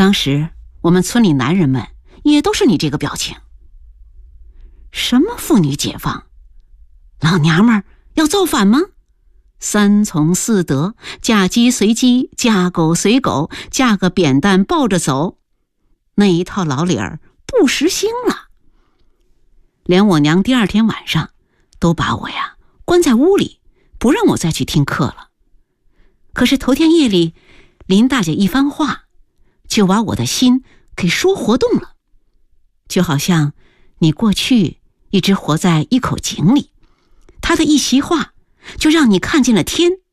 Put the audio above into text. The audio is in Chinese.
当时我们村里男人们也都是你这个表情。什么妇女解放？老娘们儿要造反吗？三从四德，嫁鸡随鸡，嫁狗随狗，嫁个扁担抱着走，那一套老理儿不实行了。连我娘第二天晚上都把我关在屋里，不让我再去听课了。可是头天夜里林大姐一番话，就把我的心给说活动了。就好像你过去一直活在一口井里，她的一席话就让你看见了天，